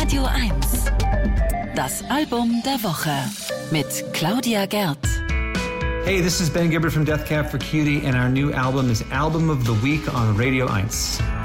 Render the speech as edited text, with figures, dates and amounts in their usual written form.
Radio 1. Das Album der Woche mit Claudia Gerd. Hey, this is Ben Gibbard from Death Cab for Cutie, and our new album is Album of the Week on Radio 1.